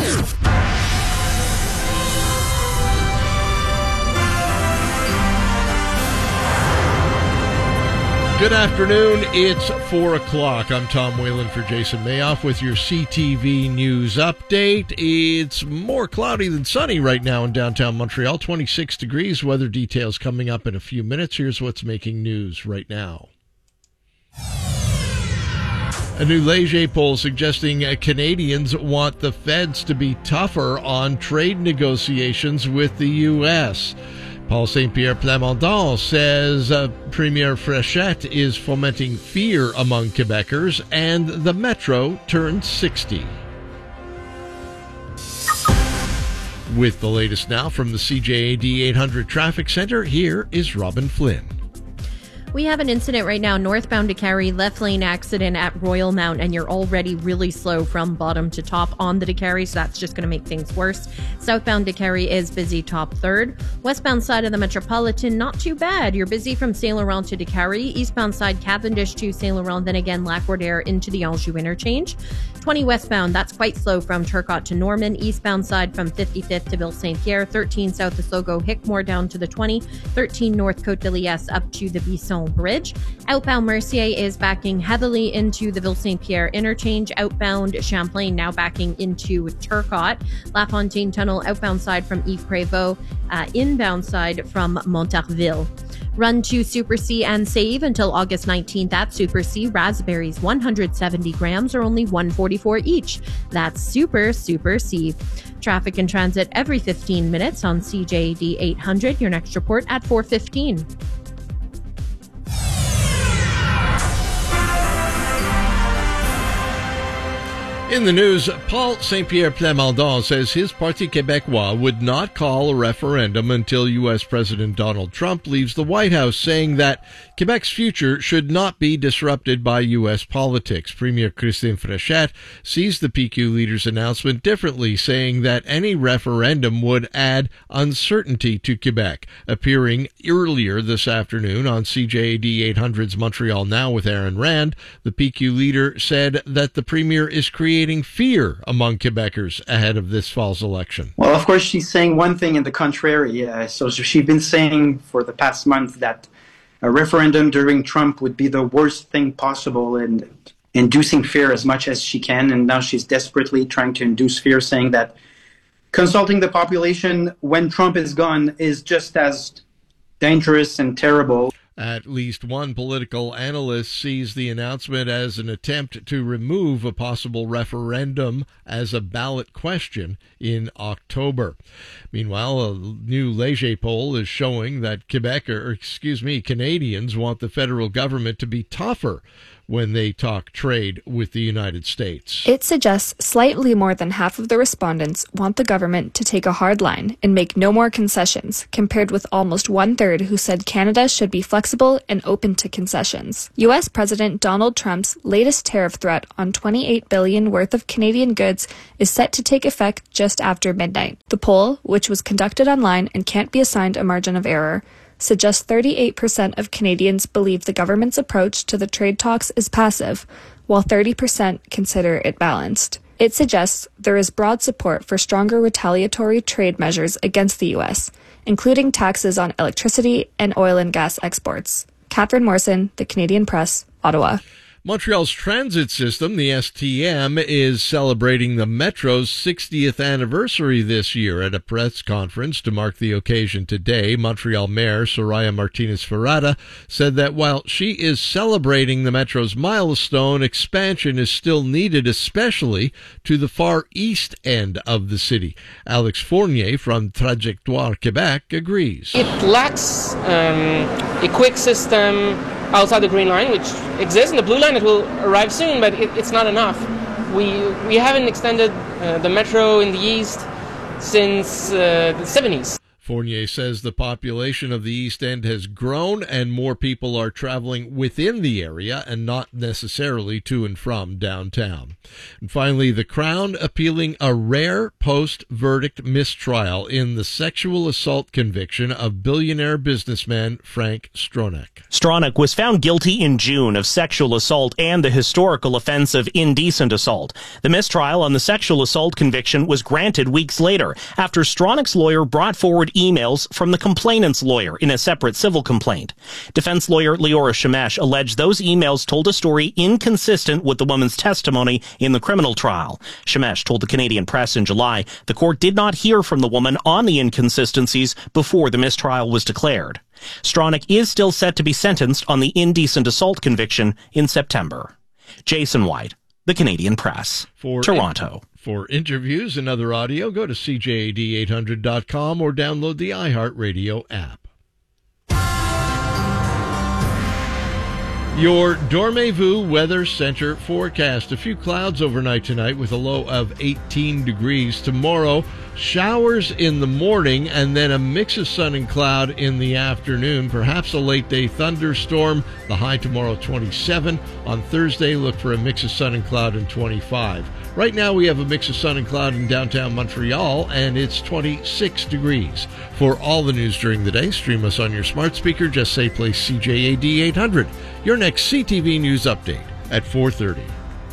Good afternoon. It's four o'clock. I'm Tom Whalen for Jason Mayoff with your C T V News update. It's more cloudy than sunny right now in downtown Montreal, twenty-six degrees. Weather details coming up in a few minutes. Here's what's making news right now. A new Leger poll suggesting Canadians want the feds to be tougher on trade negotiations with the U S Paul Saint Pierre Plamondon says uh, Premier Fréchette is fomenting fear among Quebecers, and the Metro turned sixty. With the latest now from the C J A D eight hundred Traffic Center, here is Robin Flynn. We have an incident right now, northbound to Carey, left lane accident at Royal Mount, and you're already really slow from bottom to top on the DeCarey, so that's just going to make things worse. Southbound to Carey is busy top third. Westbound side of the Metropolitan, not too bad. You're busy from Saint Laurent to DeCarey. Eastbound side, Cavendish to Saint Laurent, then again, Lac-Roder into the Anjou interchange. twenty westbound, that's quite slow from Turcotte to Norman. Eastbound side from fifty-fifth to Ville Saint Pierre. thirteen south to Sogo Hickmore down to the twenty. thirteen north Côte de Liesse up to the Bisson Bridge. Outbound Mercier is backing heavily into the Ville Saint Pierre interchange. Outbound Champlain now backing into Turcotte. La Fontaine Tunnel outbound side from Yves Prévost. Uh, inbound side from Montarville. Run to Super C and save until August nineteenth at Super C. Raspberries one hundred seventy grams are only one forty-four each. That's Super Super C. Traffic and transit every fifteen minutes on C J A D eight hundred. Your next report at four fifteen. In the news, Paul Saint Pierre Plamondon says his Parti Québécois would not call a referendum until U S President Donald Trump leaves the White House, saying that Quebec's future should not be disrupted by U S politics. Premier Christine Fréchette sees the P Q leader's announcement differently, saying that any referendum would add uncertainty to Quebec. Appearing earlier this afternoon on C J A D eight hundred's Montreal Now with Aaron Rand, the P Q leader said that the premier is creating fear among Quebecers ahead of this fall's election. Well, of course, she's saying one thing and the contrary. Uh, so she's been saying for the past month that a referendum during Trump would be the worst thing possible. And inducing fear as much as she can, and now she's desperately trying to induce fear, saying that consulting the population when Trump is gone is just as dangerous and terrible. At least one political analyst sees the announcement as an attempt to remove a possible referendum as a ballot question in October. Meanwhile, a new Leger poll is showing that Quebec, or excuse me, Canadians want the federal government to be tougher when they talk trade with the United States. It suggests slightly more than half of the respondents want the government to take a hard line and make no more concessions, compared with almost one-third who said Canada should be flexible and open to concessions. U S President Donald Trump's latest tariff threat on twenty-eight billion dollars worth of Canadian goods is set to take effect just after midnight. The poll, which was conducted online and can't be assigned a margin of error, suggests thirty-eight percent of Canadians believe the government's approach to the trade talks is passive, while thirty percent consider it balanced. It suggests there is broad support for stronger retaliatory trade measures against the U S, including taxes on electricity and oil and gas exports. Catherine Morrison, The Canadian Press, Ottawa. Montreal's transit system, the S T M, is celebrating the Metro's sixtieth anniversary this year. At a press conference to mark the occasion today, Montreal Mayor Soraya Martinez-Ferrada said that while she is celebrating the Metro's milestone, expansion is still needed, especially to the far east end of the city. Alex Fournier from Trajectoire Quebec agrees. It lacks um, a quick system outside the Green Line, which exists in the Blue Line. It will arrive soon, but it, it's not enough. We we haven't extended uh, the metro in the east since uh, the seventies. Fournier says the population of the East End has grown and more people are traveling within the area and not necessarily to and from downtown. And finally, the Crown appealing a rare post-verdict mistrial in the sexual assault conviction of billionaire businessman Frank Stronach. Stronach was found guilty in June of sexual assault and the historical offense of indecent assault. The mistrial on the sexual assault conviction was granted weeks later after Stronach's lawyer brought forward emails from the complainant's lawyer in a separate civil complaint. Defense lawyer Leora Shemesh alleged those emails told a story inconsistent with the woman's testimony in the criminal trial. Shemesh told the Canadian Press in July the court did not hear from the woman on the inconsistencies before the mistrial was declared. Stronach is still set to be sentenced on the indecent assault conviction in September. Jason White, The Canadian Press, For Toronto. In- For interviews and other audio, go to C J A D eight hundred dot com or download the iHeartRadio app. Your Dormez-vous Weather Center forecast. A few clouds overnight tonight with a low of eighteen degrees. Tomorrow, showers in the morning and then a mix of sun and cloud in the afternoon. Perhaps a late-day thunderstorm. The high tomorrow, twenty-seven. On Thursday, look for a mix of sun and cloud and twenty-five. Right now, we have a mix of sun and cloud in downtown Montreal, and it's twenty-six degrees. For all the news during the day, stream us on your smart speaker. Just say play C J A D eight hundred. Your next C T V News update at four thirty.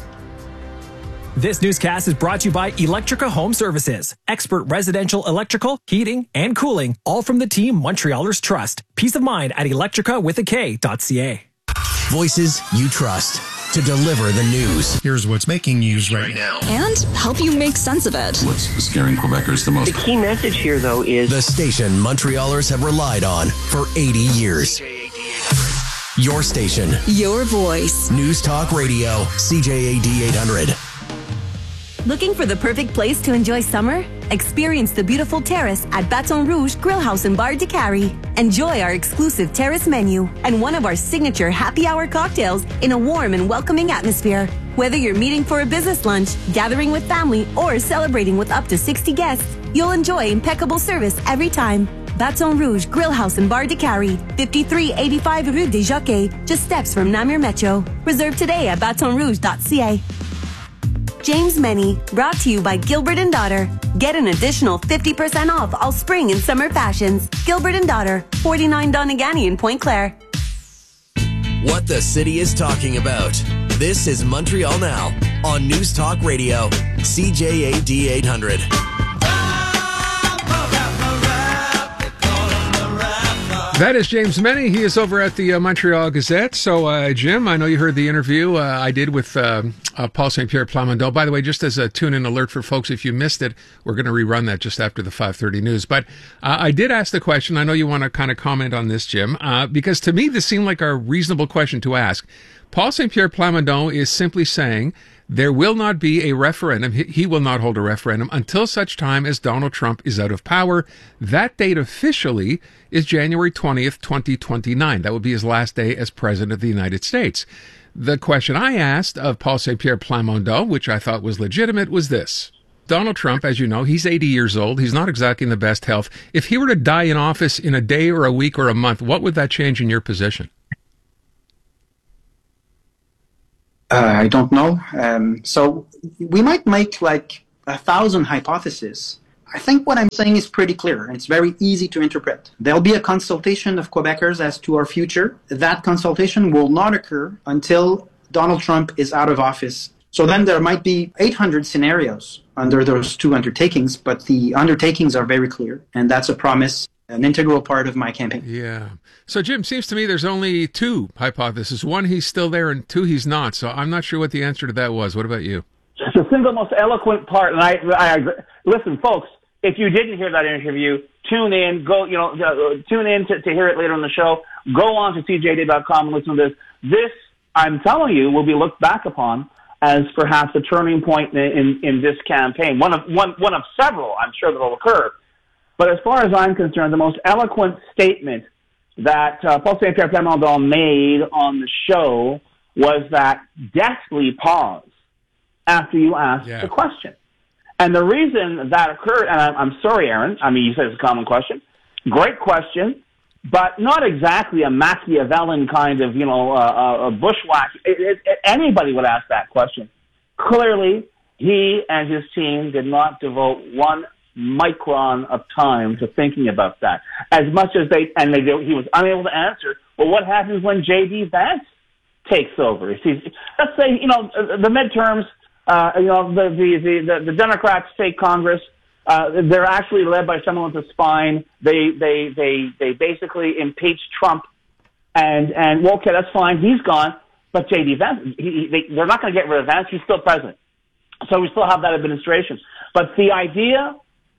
This newscast is brought to you by Electrica Home Services. Expert residential electrical, heating, and cooling, all from the team Montrealers trust. Peace of mind at electrica with a K dot C A. Voices you trust to deliver the news. Here's what's making news right now. And help you make sense of it. What's scaring Quebecers the most? The key message here, though, is the station Montrealers have relied on for eighty years. Your station. Your voice. News Talk Radio. C J A D eight hundred. Looking for the perfect place to enjoy summer? Experience the beautiful terrace at Baton Rouge Grill House and Bar de Cary. Enjoy our exclusive terrace menu and one of our signature happy hour cocktails in a warm and welcoming atmosphere. Whether you're meeting for a business lunch, gathering with family, or celebrating with up to sixty guests, you'll enjoy impeccable service every time. Baton Rouge Grill House and Bar de Cary, fifty-three eighty-five Rue des Jockeys, just steps from Namur Metro. Reserve today at baton rouge dot c a. James Meny, brought to you by Gilbert and Daughter. Get an additional fifty percent off all spring and summer fashions. Gilbert and Daughter, forty-nine Donegani in Pointe Claire. What the city is talking about. This is Montreal Now on News Talk Radio, C J A D eight hundred. That is James Meny. He is over at the uh, Montreal Gazette. So, uh, Jim, I know you heard the interview uh, I did with uh, uh, Paul Saint Pierre Plamondon. By the way, just as a tune-in alert for folks, if you missed it, we're going to rerun that just after the five thirty news. But uh, I did ask the question. I know you want to kind of comment on this, Jim, uh, because to me this seemed like a reasonable question to ask. Paul Saint Pierre Plamondon is simply saying there will not be a referendum. He will not hold a referendum until such time as Donald Trump is out of power. That date officially is January twentieth, twenty twenty-nine. That would be his last day as president of the United States. The question I asked of Paul Saint Pierre Plamondon, which I thought was legitimate, was this. Donald Trump, as you know, he's eighty years old. He's not exactly in the best health. If he were to die in office in a day or a week or a month, what would that change in your position? Uh, I don't know. Um, so we might make like a thousand hypotheses. I think what I'm saying is pretty clear. It's very easy to interpret. There'll be a consultation of Quebecers as to our future. That consultation will not occur until Donald Trump is out of office. So then there might be eight hundred scenarios under those two undertakings, but the undertakings are very clear, and that's a promise, an integral part of my campaign. Yeah. So, Jim, seems to me there's only two hypotheses. One, he's still there, and two, he's not. So I'm not sure what the answer to that was. What about you? The single most eloquent part, and I, I agree. Listen, folks, if you didn't hear that interview, tune in, go, you know, uh, tune in to, to hear it later in the show. Go on to C J D dot com and listen to this. This, I'm telling you, will be looked back upon as perhaps a turning point in, in, in this campaign. One of, one, one of several, I'm sure, that will occur. But as far as I'm concerned, the most eloquent statement that uh, Paul Saint Pierre Plamondon made on the show was that deathly pause after you asked yeah. the question. And the reason that occurred, and I'm, I'm sorry, Aaron, I mean, you said it's a common question. Great question, but not exactly a Machiavellian kind of, you know, uh, a bushwhack. It, it, it, anybody would ask that question. Clearly, he and his team did not devote one micron of time to thinking about that. As much as they, and they, he was unable to answer, well, what happens when J D Vance takes over? See, let's say, you know, the midterms, uh, you know, the, the, the, the Democrats take Congress, uh, they're actually led by someone with a spine. They, they, they, they basically impeach Trump, and, and, well, okay, that's fine, he's gone, but J D Vance, he, they, they're not going to get rid of Vance, he's still president. So we still have that administration. But the idea,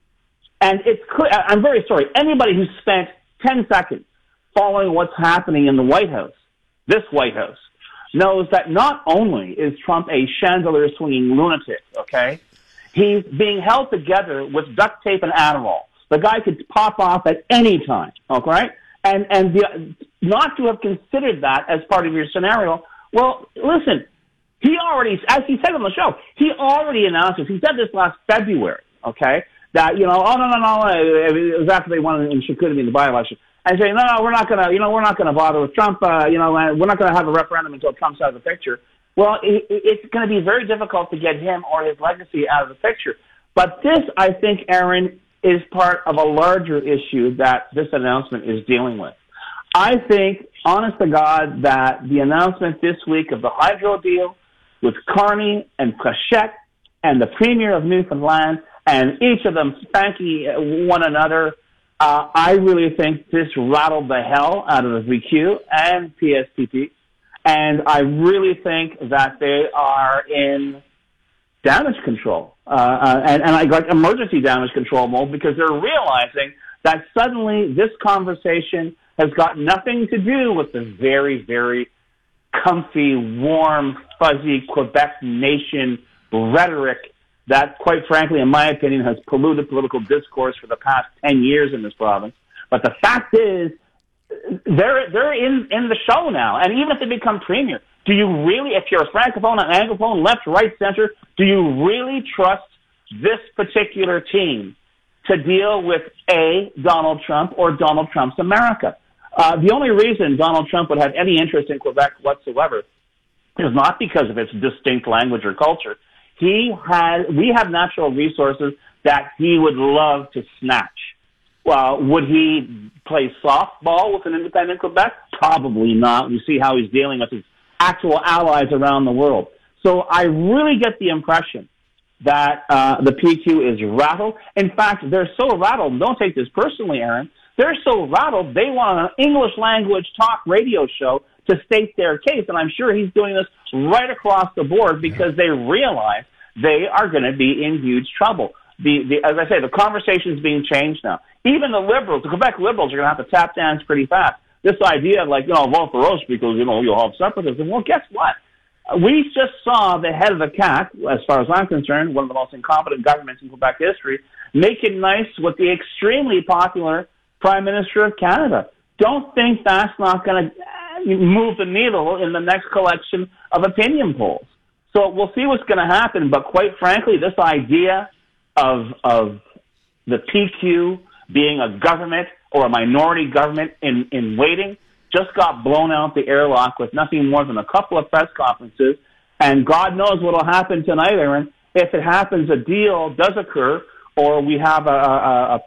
and it's clear, I'm very sorry, anybody who spent ten seconds following what's happening in the White House, this White House, knows that not only is Trump a chandelier-swinging lunatic, okay, he's being held together with duct tape and Adderall. The guy could pop off at any time, okay? And, and the, not to have considered that as part of your scenario, well, listen, he already, as he said on the show, he already announced this. He said this last February, okay, that, you know, oh, no, no, no, it was after they won in Chicoutimi in the by-election. And saying, no, no, we're not going to, you know, we're not going to bother with Trump, uh, you know, we're not going to have a referendum until Trump's out of the picture. Well, it, it's going to be very difficult to get him or his legacy out of the picture. But this, I think, Aaron, is part of a larger issue that this announcement is dealing with. I think, honest to God, that the announcement this week of the hydro deal with Carney and Plachette and the Premier of Newfoundland, and each of them thanking one another, uh, I really think this rattled the hell out of the V Q and P S P P. And I really think that they are in damage control, uh, uh, and, and I like emergency damage control mode, because they're realizing that suddenly this conversation has got nothing to do with the very, very comfy, warm, fuzzy Quebec nation rhetoric that, quite frankly, in my opinion, has polluted political discourse for the past ten years in this province. But the fact is, they're they're in, in the show now. And even if they become premier, do you really, if you're a francophone, an anglophone, left, right, center, do you really trust this particular team to deal with, A, Donald Trump or Donald Trump's America? Uh, the only reason Donald Trump would have any interest in Quebec whatsoever is not because of its distinct language or culture. He had, we have natural resources that he would love to snatch. Well, would he play softball with an independent Quebec? Probably not. We see how he's dealing with his actual allies around the world. So I really get the impression that uh, the P Q is rattled. In fact, they're so rattled, don't take this personally, Aaron, They're so rattled, they want an English language talk radio show to state their case. And I'm sure he's doing this right across the board because they realize they are going to be in huge trouble. The, the, as I say, the conversation is being changed now. Even the Liberals, the Quebec Liberals, are going to have to tap dance pretty fast. This idea of, like, you know, vote for us because, you know, you'll have separatism. Well, guess what? We just saw the head of the C A Q, as far as I'm concerned, one of the most incompetent governments in Quebec history, make it nice with the extremely popular Prime Minister of Canada. Don't think that's not going to move the needle in the next collection of opinion polls. So we'll see what's going to happen, but quite frankly, this idea of of the P Q being a government or a minority government in, in waiting just got blown out the airlock with nothing more than a couple of press conferences, and God knows what will happen tonight, Aaron. If it happens, a deal does occur, or we have a, a, a